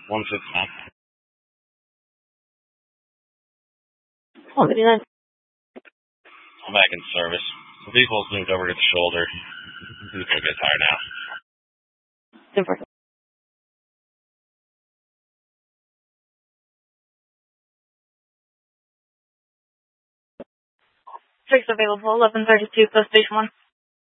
159. 159. I'm back in service. The vehicle's moved over to the shoulder. He's going to get tired now. Super. 6 available, 1132, post station 1.